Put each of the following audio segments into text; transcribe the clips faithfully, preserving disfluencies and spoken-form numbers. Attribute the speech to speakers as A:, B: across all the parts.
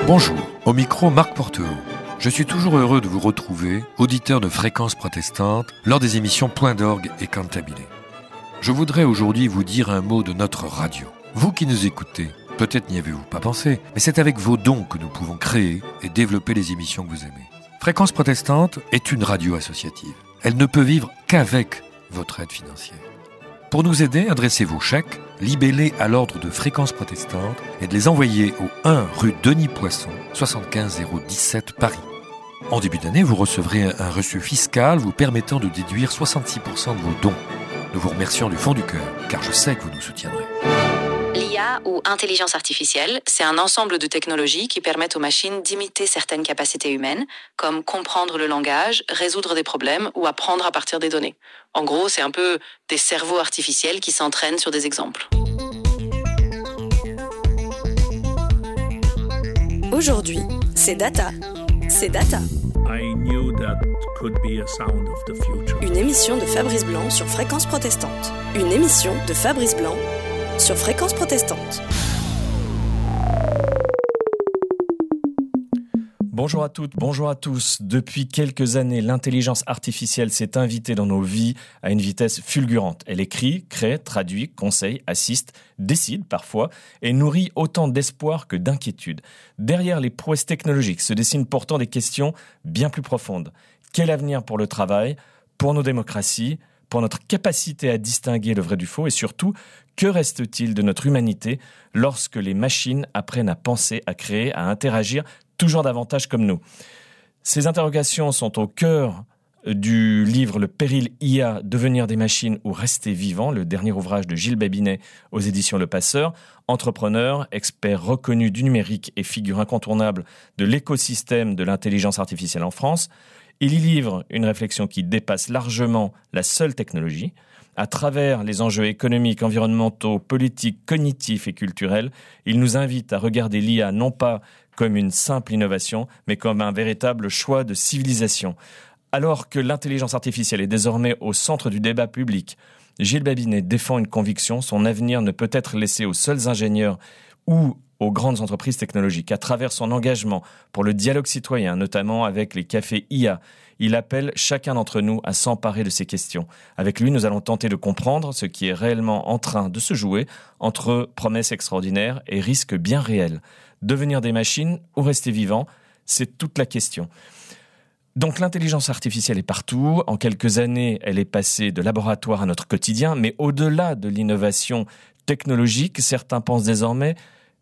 A: Bonjour, au micro Marc Porteau. Je suis toujours heureux de vous retrouver, auditeur de Fréquence Protestante, lors des émissions Point d'orgue et Cantabile. Je voudrais aujourd'hui vous dire un mot de notre radio. Vous qui nous écoutez, peut-être n'y avez-vous pas pensé, mais c'est avec vos dons que nous pouvons créer et développer les émissions que vous aimez. Fréquence Protestante est une radio associative. Elle ne peut vivre qu'avec votre aide financière. Pour nous aider, adressez vos chèques, libellés à l'ordre de Fréquence Protestante et de les envoyer au un rue Denis Poisson, soixante-quinze zéro dix-sept Paris. En début d'année, vous recevrez un reçu fiscal vous permettant de déduire soixante-six pour cent de vos dons. Nous vous remercions du fond du cœur, car je sais que vous nous soutiendrez.
B: L'I A ou intelligence artificielle, c'est un ensemble de technologies qui permettent aux machines d'imiter certaines capacités humaines, comme comprendre le langage, résoudre des problèmes ou apprendre à partir des données. En gros, c'est un peu des cerveaux artificiels qui s'entraînent sur des exemples.
C: Aujourd'hui, c'est Data. C'est Data.
D: I knew that could be a sound of the future.
C: Une émission de Fabrice Blanc sur Fréquence Protestante. Une émission de Fabrice Blanc sur Fréquence Protestante.
E: Bonjour à toutes, bonjour à tous. Depuis quelques années, l'intelligence artificielle s'est invitée dans nos vies à une vitesse fulgurante. Elle écrit, crée, traduit, conseille, assiste, décide parfois et nourrit autant d'espoir que d'inquiétude. Derrière les prouesses technologiques se dessinent pourtant des questions bien plus profondes. Quel avenir pour le travail, pour nos démocraties, pour notre capacité à distinguer le vrai du faux et surtout, que reste-t-il de notre humanité lorsque les machines apprennent à penser, à créer, à interagir toujours davantage comme nous? Ces interrogations sont au cœur du livre Le péril I A, devenir des machines ou rester vivant, le dernier ouvrage de Gilles Babinet aux éditions Le Passeur. Entrepreneur, expert reconnu du numérique et figure incontournable de l'écosystème de l'intelligence artificielle en France, il y livre une réflexion qui dépasse largement la seule technologie. À travers les enjeux économiques, environnementaux, politiques, cognitifs et culturels, il nous invite à regarder l'I A non pas comme une simple innovation, mais comme un véritable choix de civilisation. Alors que l'intelligence artificielle est désormais au centre du débat public, Gilles Babinet défend une conviction, son avenir ne peut être laissé aux seuls ingénieurs ou aux grandes entreprises technologiques. À travers son engagement pour le dialogue citoyen, notamment avec les cafés I A, il appelle chacun d'entre nous à s'emparer de ces questions. Avec lui, nous allons tenter de comprendre ce qui est réellement en train de se jouer entre promesses extraordinaires et risques bien réels. Devenir des machines ou rester vivant, c'est toute la question. Donc l'intelligence artificielle est partout. En quelques années, elle est passée de laboratoire à notre quotidien, mais au-delà de l'innovation technologique, certains pensent désormais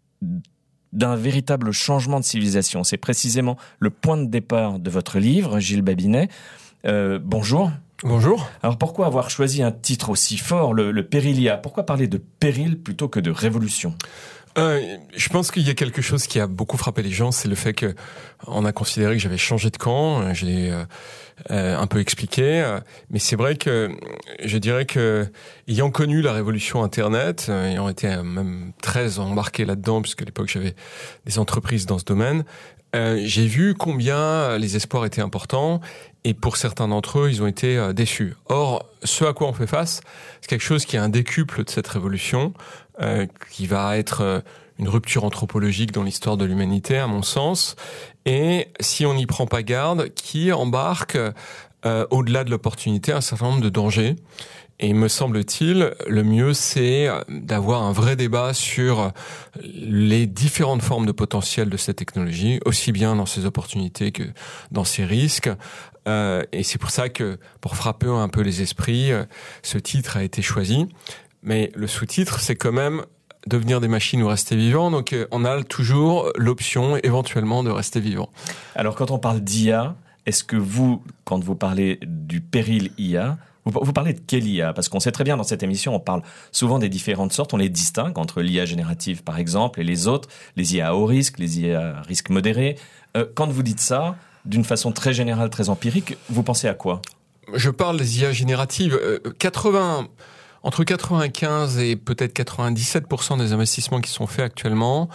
E: d'un véritable changement de civilisation. C'est précisément le point de départ de votre livre, Gilles Babinet. Euh, bonjour.
F: Bonjour.
E: Alors pourquoi avoir choisi un titre aussi fort, le, le péril I A ? Pourquoi parler de péril plutôt que de révolution ?
F: Euh, je pense qu'il y a quelque chose qui a beaucoup frappé les gens, c'est le fait que on a considéré que j'avais changé de camp. Je l'ai euh, euh, un peu expliqué, euh, mais c'est vrai que je dirais que ayant connu la révolution Internet, euh, ayant été euh, même très embarqué là-dedans, puisqu'à l'époque j'avais des entreprises dans ce domaine, euh, j'ai vu combien les espoirs étaient importants. Et pour certains d'entre eux, ils ont été euh, déçus. Or, ce à quoi on fait face, c'est quelque chose qui est un décuple de cette révolution, euh, qui va être euh, une rupture anthropologique dans l'histoire de l'humanité, à mon sens, et si on n'y prend pas garde, qui embarque, euh, au-delà de l'opportunité, un certain nombre de dangers. Et me semble-t-il, le mieux, c'est d'avoir un vrai débat sur les différentes formes de potentiel de cette technologie, aussi bien dans ses opportunités que dans ses risques. Euh, et c'est pour ça que, pour frapper un peu les esprits, ce titre a été choisi. Mais le sous-titre, c'est quand même devenir des machines ou rester vivant. Donc, on a toujours l'option, éventuellement, de rester vivant.
E: Alors, quand on parle d'I A, est-ce que vous, quand vous parlez du péril I A, Vous, vous parlez de quelle I A ? Parce qu'on sait très bien dans cette émission, on parle souvent des différentes sortes, on les distingue entre l'I A générative par exemple et les autres, les I A à haut risque, les I A à risque modéré. Euh, quand vous dites ça, d'une façon très générale, très empirique, vous pensez à quoi ?
F: Je parle des I A génératives. Euh, quatre-vingts, entre quatre-vingt-quinze et peut-être quatre-vingt-dix-sept pour cent des investissements qui sont faits actuellement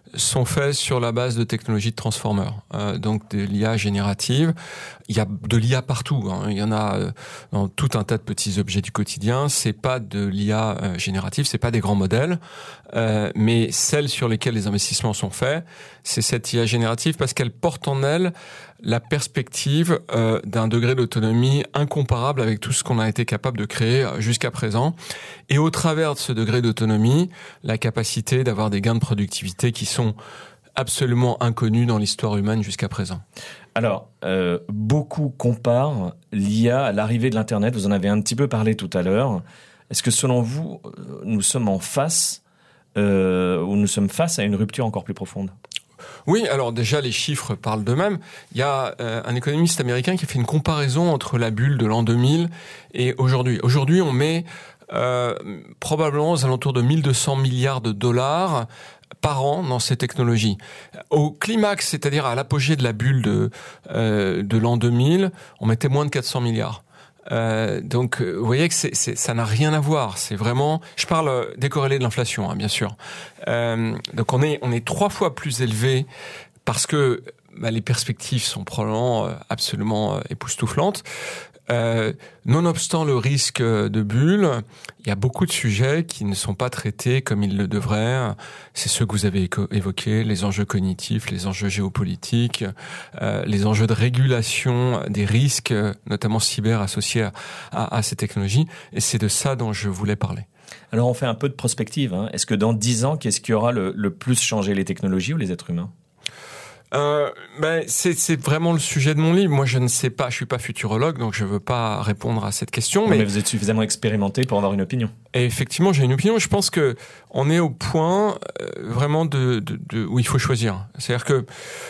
F: sont faits sur la base de technologies de transformers, euh, donc de l'I A générative. Il y a de l'I A partout, hein. Il y en a euh, dans tout un tas de petits objets du quotidien. C'est pas de l'I A euh, générative, c'est pas des grands modèles, euh, mais celles sur lesquelles les investissements sont faits, c'est cette I A générative parce qu'elle porte en elle la perspective euh, d'un degré d'autonomie incomparable avec tout ce qu'on a été capable de créer jusqu'à présent. Et au travers de ce degré d'autonomie, la capacité d'avoir des gains de productivité qui sont absolument inconnus dans l'histoire humaine jusqu'à présent.
E: Alors, euh, beaucoup comparent l'I A à l'arrivée de l'Internet. Vous en avez un petit peu parlé tout à l'heure. Est-ce que selon vous, nous sommes en face, euh, ou nous sommes face à une rupture encore plus profonde ?
F: Oui, alors déjà les chiffres parlent d'eux-mêmes. Il y a euh, un économiste américain qui a fait une comparaison entre la bulle de l'an deux mille et aujourd'hui. Aujourd'hui, on met euh, probablement aux alentours de mille deux cents milliards de dollars par an dans ces technologies. Au climax, c'est-à-dire à l'apogée de la bulle de euh, de l'an deux mille, on mettait moins de quatre cents milliards. Euh, donc, vous voyez que c'est, c'est, ça n'a rien à voir. C'est vraiment, je parle décorrélé de l'inflation, hein, bien sûr. Euh, donc, on est, on est trois fois plus élevé parce que bah, les perspectives sont probablement euh, absolument euh, époustouflantes. Euh, nonobstant le risque de bulle, il y a beaucoup de sujets qui ne sont pas traités comme ils le devraient. C'est ceux que vous avez évoqués, les enjeux cognitifs, les enjeux géopolitiques, euh, les enjeux de régulation des risques, notamment cyber, associés à, à, à ces technologies. Et c'est de ça dont je voulais parler.
E: Alors on fait un peu de prospective, hein. Est-ce que dans dix ans, qu'est-ce qui aura le, le plus changé, les technologies ou les êtres humains ?
F: Euh, ben c'est c'est vraiment le sujet de mon livre. Moi, je ne sais pas, je suis pas futurologue, donc je veux pas répondre à cette question.
E: Non,
F: mais...
E: mais vous êtes suffisamment expérimenté pour avoir une opinion.
F: Et effectivement, j'ai une opinion. Je pense que on est au point euh, vraiment de, de, de où il faut choisir. C'est-à-dire que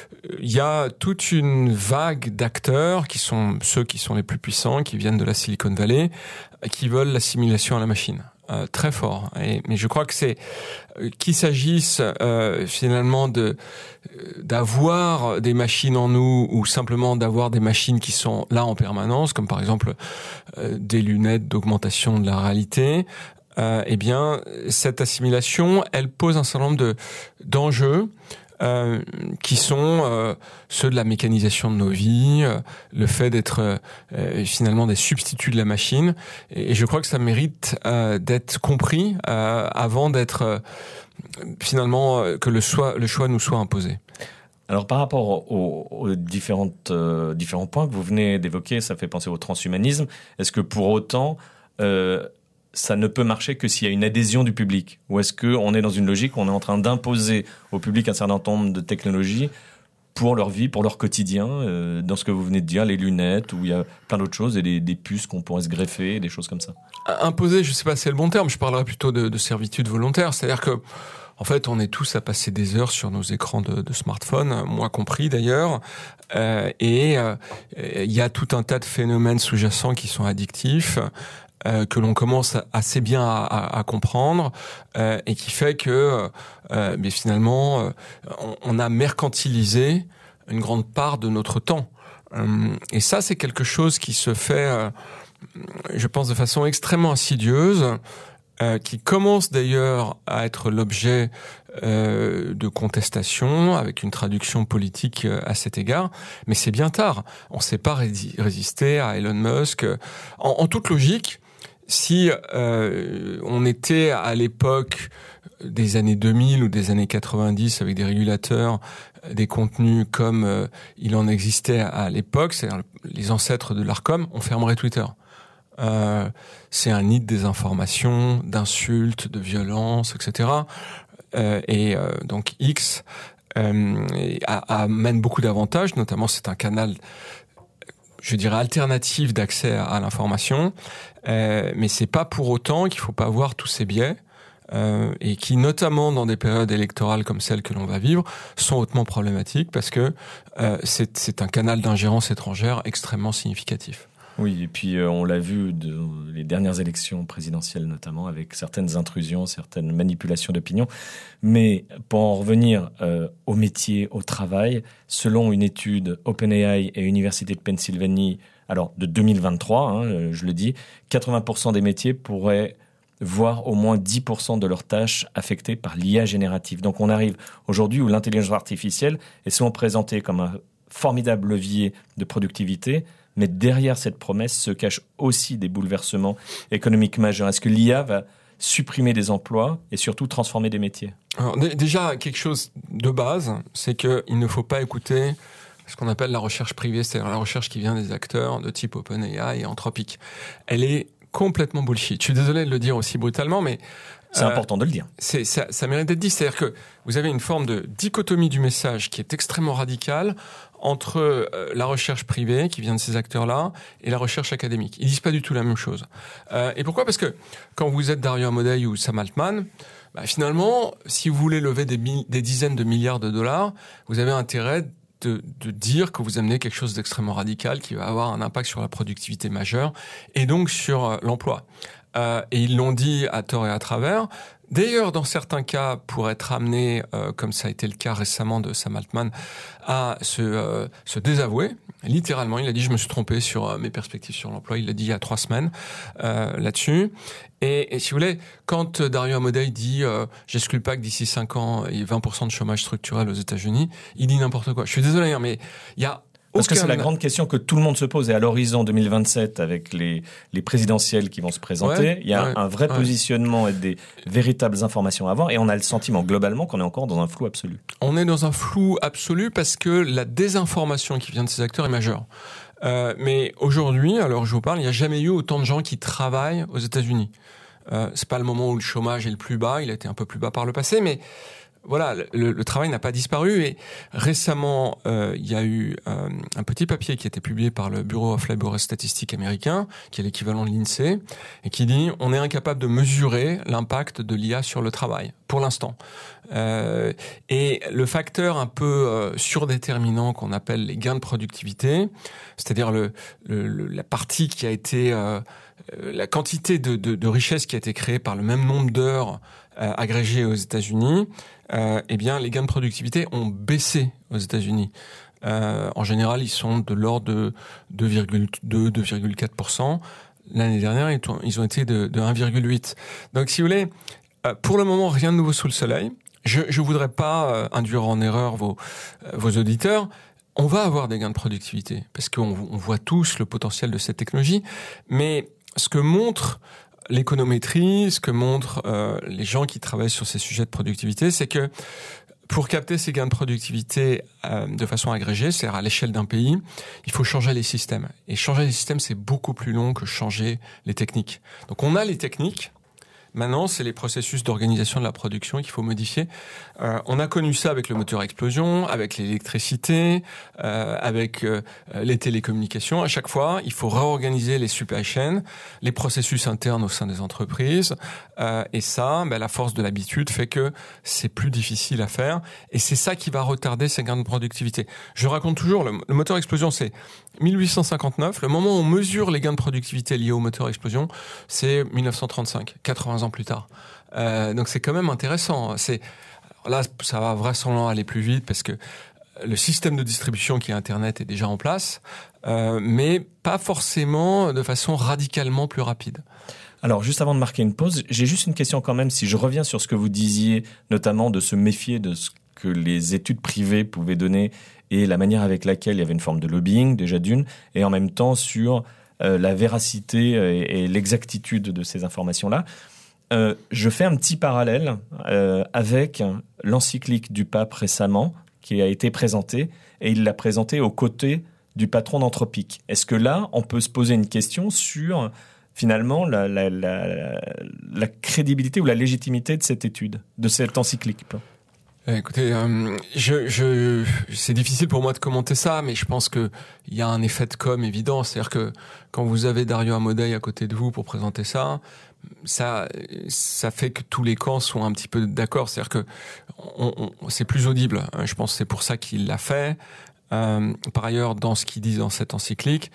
F: il y a toute une vague d'acteurs qui sont ceux qui sont les plus puissants, qui viennent de la Silicon Valley, qui veulent l'assimilation à la machine. Euh, très fort. Et, mais je crois que c'est euh, qu'il s'agisse euh, finalement de euh, d'avoir des machines en nous ou simplement d'avoir des machines qui sont là en permanence, comme par exemple euh, des lunettes d'augmentation de la réalité. Euh, eh bien, cette assimilation, elle pose un certain nombre de d'enjeux. Euh, qui sont euh, ceux de la mécanisation de nos vies, euh, le fait d'être euh, finalement des substituts de la machine. Et, et je crois que ça mérite euh, d'être compris euh, avant d'être euh, finalement euh, que le choix, le choix nous soit imposé.
E: Alors par rapport aux, aux différentes, euh, différents points que vous venez d'évoquer, ça fait penser au transhumanisme. Est-ce que pour autant euh, ça ne peut marcher que s'il y a une adhésion du public? Ou est-ce qu'on est dans une logique où on est en train d'imposer au public un certain nombre de technologies pour leur vie, pour leur quotidien, euh, dans ce que vous venez de dire, les lunettes, où il y a plein d'autres choses, et des, des puces qu'on pourrait se greffer, des choses comme ça?
F: Imposer, je ne sais pas si c'est le bon terme, je parlerais plutôt de, de servitude volontaire, c'est-à-dire que en fait, on est tous à passer des heures sur nos écrans de, de smartphone, moi compris d'ailleurs, euh, et il euh, y a tout un tas de phénomènes sous-jacents qui sont addictifs, Euh, que l'on commence assez bien à, à, à comprendre euh, et qui fait que euh, mais finalement euh, on, on a mercantilisé une grande part de notre temps. Euh, et ça, c'est quelque chose qui se fait, euh, je pense, de façon extrêmement insidieuse, euh, qui commence d'ailleurs à être l'objet euh, de contestations avec une traduction politique à cet égard. Mais c'est bien tard. On ne sait pas résister à Elon Musk. En, en toute logique, si euh, on était à l'époque des années deux mille ou des années quatre-vingt-dix avec des régulateurs, des contenus comme euh, il en existait à l'époque, c'est-à-dire les ancêtres de l'Arcom, on fermerait Twitter. Euh, c'est un nid de désinformation, d'insultes, de violences, et cetera. Euh, et euh, donc X euh, amène beaucoup d'avantages, notamment c'est un canal, je dirais, alternative d'accès à, à l'information, euh, mais c'est pas pour autant qu'il faut pas voir tous ces biais, euh, et qui, notamment dans des périodes électorales comme celles que l'on va vivre, sont hautement problématiques parce que euh, c'est, c'est un canal d'ingérence étrangère extrêmement significatif.
E: Oui, et puis euh, on l'a vu de les dernières élections présidentielles notamment, avec certaines intrusions, certaines manipulations d'opinion. Mais pour en revenir euh, au métier, au travail, selon une étude OpenAI et Université de Pennsylvanie, alors de deux mille vingt-trois, hein, je le dis, quatre-vingts pour cent des métiers pourraient voir au moins dix pour cent de leurs tâches affectées par l'I A générative. Donc on arrive aujourd'hui où l'intelligence artificielle est souvent présentée comme un formidable levier de productivité, mais derrière cette promesse se cachent aussi des bouleversements économiques majeurs. Est-ce que l'I A va supprimer des emplois et surtout transformer des métiers?
F: Alors, d- déjà, quelque chose de base, c'est qu'il ne faut pas écouter ce qu'on appelle la recherche privée, c'est-à-dire la recherche qui vient des acteurs de type OpenAI et Anthropic. Elle est complètement bullshit. Je suis désolé de le dire aussi brutalement, mais
E: c'est
F: euh,
E: important de le dire.
F: C'est, ça, ça mérite d'être dit. C'est-à-dire que vous avez une forme de dichotomie du message qui est extrêmement radicale entre euh, la recherche privée qui vient de ces acteurs-là et la recherche académique. Ils disent pas du tout la même chose. Euh, et pourquoi ? Parce que quand vous êtes Dario Amodei ou Sam Altman, bah, finalement, si vous voulez lever des, mi- des dizaines de milliards de dollars, vous avez intérêt de, de dire que vous amenez quelque chose d'extrêmement radical qui va avoir un impact sur la productivité majeure et donc sur euh, l'emploi. Euh, et ils l'ont dit à tort et à travers. D'ailleurs, dans certains cas, pour être amené, euh, comme ça a été le cas récemment de Sam Altman, à se, euh, se désavouer, littéralement, il a dit « je me suis trompé sur euh, mes perspectives sur l'emploi », il l'a dit il y a trois semaines euh, là-dessus. Et, et si vous voulez, quand Dario Amodei dit euh, « j'exclus pas que d'ici cinq ans, il y ait vingt pour cent de chômage structurel aux États-Unis », il dit n'importe quoi. Je suis désolé, hein, mais il y a
E: Parce
F: aucun...
E: que c'est la grande question que tout le monde se pose. Et à l'horizon deux mille vingt-sept, avec les, les présidentielles qui vont se présenter,
F: ouais,
E: il y a
F: ouais,
E: un vrai
F: ouais.
E: positionnement et des véritables informations à avoir. Et on a le sentiment globalement qu'on est encore dans un flou absolu.
F: On est dans un flou absolu parce que la désinformation qui vient de ces acteurs est majeure. Euh, mais aujourd'hui, alors je vous parle, il n'y a jamais eu autant de gens qui travaillent aux États-Unis. Euh, c'est pas le moment où le chômage est le plus bas, il a été un peu plus bas par le passé, mais voilà, le, le travail n'a pas disparu. Et récemment, euh, il y a eu euh, un petit papier qui a été publié par le Bureau of Labor and Statistics américain, qui est l'équivalent de l'INSEE, et qui dit on est incapable de mesurer l'impact de l'I A sur le travail pour l'instant. Euh, et le facteur un peu euh, surdéterminant qu'on appelle les gains de productivité, c'est-à-dire le, le, le la partie qui a été euh, la quantité de, de, de richesse qui a été créée par le même nombre d'heures euh, agrégées aux États-Unis, euh, eh bien les gains de productivité ont baissé aux États-Unis. Euh, en général, ils sont de l'ordre de deux virgule deux à deux virgule quatre pour cent. L'année dernière, ils ont été de, de un virgule huit. Donc, si vous voulez, euh, pour le moment, rien de nouveau sous le soleil. Je ne voudrais pas euh, induire en erreur vos, euh, vos auditeurs. On va avoir des gains de productivité parce qu'on on voit tous le potentiel de cette technologie. Mais ce que montre l'économétrie, ce que montrent euh, les gens qui travaillent sur ces sujets de productivité, c'est que pour capter ces gains de productivité euh, de façon agrégée, c'est-à-dire à l'échelle d'un pays, il faut changer les systèmes. Et changer les systèmes, c'est beaucoup plus long que changer les techniques. Donc on a les techniques. Maintenant, c'est les processus d'organisation de la production qu'il faut modifier. Euh, on a connu ça avec le moteur à explosion, avec l'électricité, euh, avec euh, les télécommunications. À chaque fois, il faut réorganiser les supply chains, les processus internes au sein des entreprises. Euh, et ça, ben, la force de l'habitude fait que c'est plus difficile à faire. Et c'est ça qui va retarder ces gains de productivité. Je raconte toujours, le, le moteur à explosion, c'est mille huit cent cinquante-neuf. Le moment où on mesure les gains de productivité liés au moteur à explosion, c'est mille neuf cent trente-cinq, quatre-vingts ans plus tard. Euh, donc c'est quand même intéressant. C'est, là, ça va vraisemblablement aller plus vite parce que le système de distribution qui est Internet est déjà en place, euh, mais pas forcément de façon radicalement plus rapide.
E: Alors, juste avant de marquer une pause, j'ai juste une question quand même. Si je reviens sur ce que vous disiez, notamment de se méfier de ce que les études privées pouvaient donner et la manière avec laquelle il y avait une forme de lobbying, déjà d'une, et en même temps sur euh, la véracité et, et l'exactitude de ces informations-là. Euh, je fais un petit parallèle euh, avec l'encyclique du pape récemment qui a été présentée, et il l'a présentée aux côtés du patron d'Anthropic. Est-ce que là, on peut se poser une question sur finalement la, la, la, la crédibilité ou la légitimité de cette étude, de cette encyclique?
F: Écoutez, euh, je, je, c'est difficile pour moi de commenter ça, mais je pense que il y a un effet de com évident. C'est-à-dire que quand vous avez Dario Amodei à côté de vous pour présenter ça, ça, ça fait que tous les camps sont un petit peu d'accord. C'est-à-dire que on, on, c'est plus audible. Je pense que c'est pour ça qu'il l'a fait. Euh, par ailleurs, dans ce qu'il dit dans cette encyclique,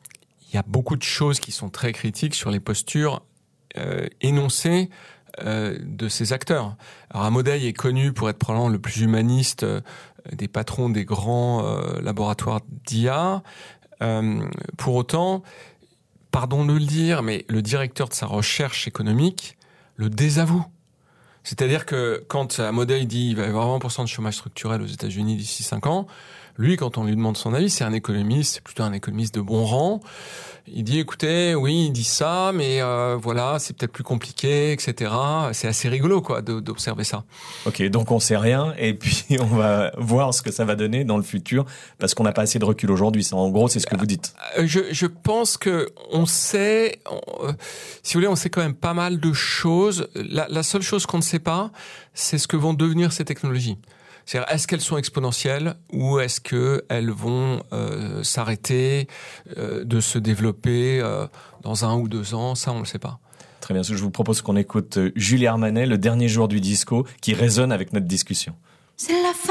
F: il y a beaucoup de choses qui sont très critiques sur les postures euh, énoncées Euh, de ces acteurs. Alors Amodei est connu pour être probablement le plus humaniste euh, des patrons des grands euh, laboratoires d'I A. Euh, pour autant, pardon de le dire, mais le directeur de sa recherche économique le désavoue. C'est-à-dire que quand Amodei dit il va y avoir vingt pour cent de chômage structurel aux États-Unis d'ici cinq ans, lui, quand on lui demande son avis, c'est un économiste, c'est plutôt un économiste de bon rang. Il dit, écoutez, oui, il dit ça, mais euh, voilà, c'est peut-être plus compliqué, et cetera. C'est assez rigolo, quoi, de, d'observer ça.
E: Ok, donc on sait rien, et puis on va voir ce que ça va donner dans le futur, parce qu'on n'a pas assez de recul aujourd'hui. En gros, c'est ce que vous dites.
F: Je, je pense que on sait, on, euh, si vous voulez, on sait quand même pas mal de choses. La, la seule chose qu'on ne sait pas, c'est ce que vont devenir ces technologies. C'est-à-dire, est-ce qu'elles sont exponentielles ou est-ce qu'elles vont euh, s'arrêter euh, de se développer euh, dans un ou deux ans? Ça, on ne le sait pas.
E: Très bien, je vous propose qu'on écoute Julie Armanet, Le dernier jour du disco, qui résonne avec notre discussion.
G: C'est la fin.